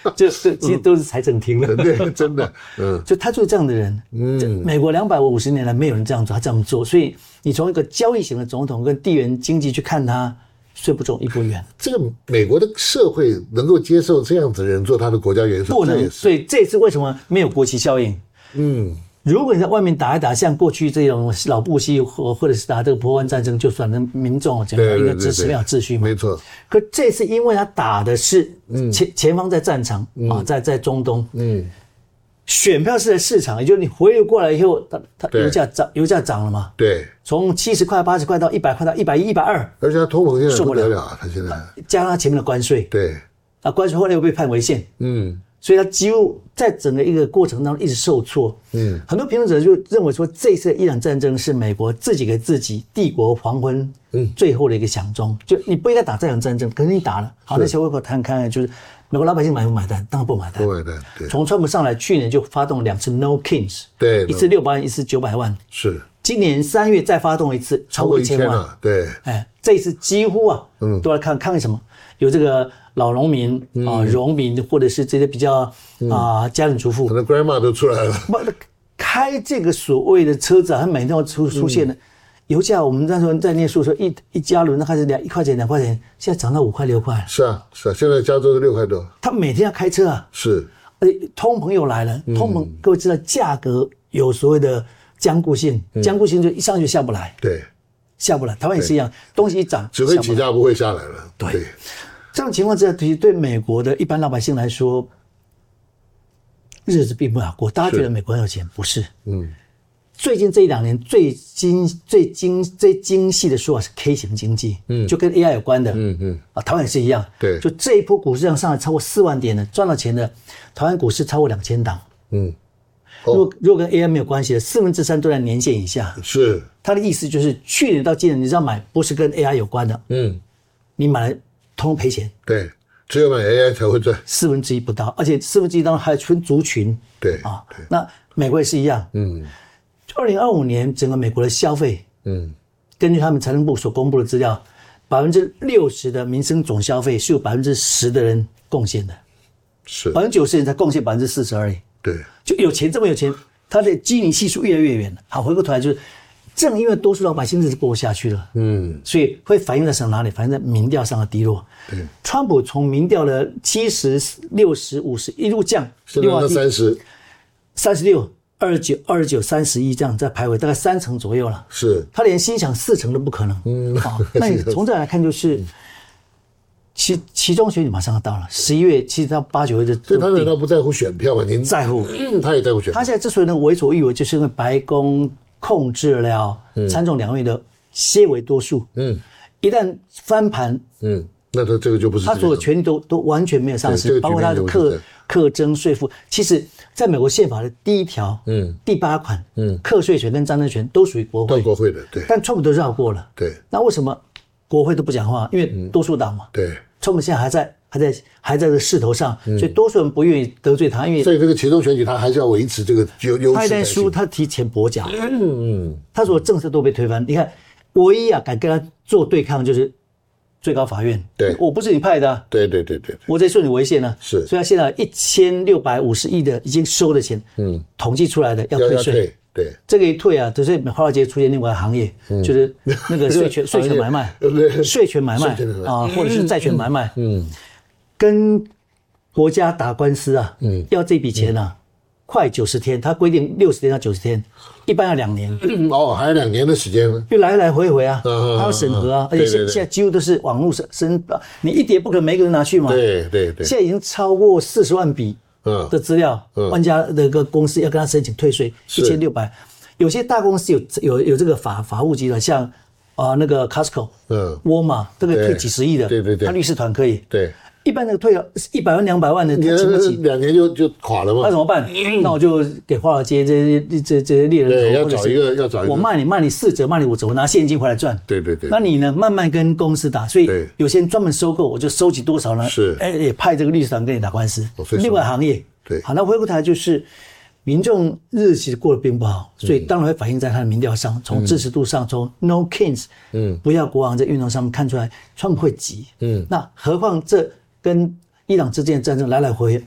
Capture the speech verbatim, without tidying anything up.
就其实都是财政厅了。 对，真的，嗯， 就他就是这样的人。嗯，美国两百五十年来没有人这样做，他这样做，所以你从一个交易型的总统跟地缘经济去看他，虽不中亦不远。 这个美国的社会能够接受这样子的人做他的国家元首， 不能。所以这次为什么没有国旗效应？嗯。如果你在外面打一打，像过去这种老布希或或者是打这个波湾战争，就算能民众整个一个支持没有秩序嘛， 没错。 可这次因为他打的是前前方在战场啊，在在中东，嗯，选票是在市场，也就是你回流过来以后，它它油价涨，油价涨了嘛， 对， 从七十块、八十块到一百块到一百一、一百二， 而且它通膨现在不得了啊，它现在加上它前面的关税， 对， 啊，关税后来又被判违宪，嗯。所以他几乎在整个一个过程当中一直受挫。嗯，很多评论者就认为说，这次伊朗战争是美国自己给自己帝国黄昏最后的一个响钟。嗯、就你不应该打这场战争，可是你打了。好，那小微口谈看，就是美国老百姓买不买单？当然不买单。 不买单。对。 从川普上来，去年就发动两次 No Kings， 对， 一次六百万，一次九百万。 是。 今年三月再发动一次，超过一千万。 了对。 哎，这一次几乎啊，嗯，都来看抗议什么？有这个。老农民啊、呃，农民或者是这些比较啊、呃、家庭主妇， 可能 grandma 都出来了。 开这个所谓的车子啊，它每天要出出现的、嗯、油价，我们那时候在念书的时候，一一加仑那开始两一块钱两块钱，现在涨到五块六块。 是啊，是啊，现在加州是六块多。 他每天要开车啊， 是， 而且通膨又来了，通膨、嗯、各位知道价格有所谓的僵固性，僵固性就一上去下不来。 对， 下不来。台湾也是一样，东西一涨只会起价不会下来了。 对。对这种情况之下，其实对美国的一般老百姓来说，日子并不好过。大家觉得美国很有钱，不是？嗯。最近这一两年最精、最精、最精细的说法是 K 型经济，嗯，就跟 A I 有关的，嗯嗯。啊，台湾也是一样， 对。 就这一波股市上上来超过四万点的，赚到钱的，台湾股市超过两千档，嗯。哦、如果如果跟 A I 没有关系的，四分之三都在年线以下。 是。他的意思就是，去年到今年，你只要买不是跟 A I 有关的，嗯，你买了。通赔钱， 对，只有买 A I 才会赚， 四分之一不到，而且四分之一当中还分族群， 对啊，那美国也是一样，嗯，二零二五年整个美国的消费，嗯，根据他们财政部所公布的资料，百分之六十的民生总消费是有百分之十的人贡献的， 是百分之九十人才贡献百分之四十而已， 对， 就有钱这么有钱，他的基尼系数越来越远了。好，回过头来就是。正因为多数老百姓日子过不下去了，嗯，所以会反映在什么哪里？反映在民调上的低落。对，川普从民调的七十、六十、五十一路降， 现在到三十、 三十六、二十九、二十九、三十一这样在徘徊，大概三成左右了。 是， 他连心想四成都不可能。嗯，啊，那你从这来看就是。其其中选举马上要到了，十一月其实到八九月的， 所以他难道不在乎选票吗？您在乎， 嗯，他也在乎选票。 他现在之所以能为所欲为，就是因为白宫控制了参众两院的些微多数。嗯，一旦翻盘，嗯， 那他这个就不是他所有权利都都完全没有丧失，包括他的课课征税负。其实，在美国宪法的第一条，嗯，第八款，嗯，课税权跟战争权都属于国会， 国会的，对。 但川普都绕过了， 对。 那为什么国会都不讲话？因为多数党嘛， 对。 川普现在还在还在还在这个势头上，所以多数人不愿意得罪他，因为所以这个其中选举他还是要维持这个优优势。 他一旦输，他提前跛脚，嗯嗯，他所有政策都被推翻。你看，唯一啊敢跟他做对抗就是最高法院， 对， 我不是你派的、啊， 对对对对， 我在顺你违宪呢、啊， 是， 所以他现在一千六百五十亿的已经收的钱，嗯，统计出来的要退税。 对， 这个一退啊，就是华尔街出现另外一个行业，嗯、就是那个税权税权买卖，税权买卖啊，或者是债权买卖，嗯，跟国家打官司啊，嗯，要这笔钱啊，嗯、快九十天，他规定六十天到九十天，一般要两年， 嗯，哦，还有两年的时间呢， 就来来回回啊，他要审核啊，而且现现在几乎都是网络申，你一叠不可能每个人拿去嘛， 对对对， 现在已经超过四十万笔。的资料，万家的一个公司要跟他申请退税一千六百，有些大公司有有有这个法法务集团，像啊、呃、那个 Costco， 嗯，沃尔玛这个退几十亿的， 对对对， 他律师团可以， 对， 一般那个退了一百万两百万的，他请不起， 两年就就垮了嘛， 那怎么办？嗯、那我就给华尔街这些这这些猎人头， 对，要找一个要找一个， 我卖你卖你四折卖你五折，我拿现金回来赚， 对对对， 那你呢慢慢跟公司打，所以有些人专门收购，我就收集多少呢？ 是， 哎也派这个律师团跟你打官司，另外行业。 对， 好，那回过头来就是民众日子过得并不好，所以当然会反映在他的民调s上，从支持度上，从 No Kings， 嗯，不要国王这运动上面看出来，川普会急，嗯，那何况这跟伊朗之间的战争来来回回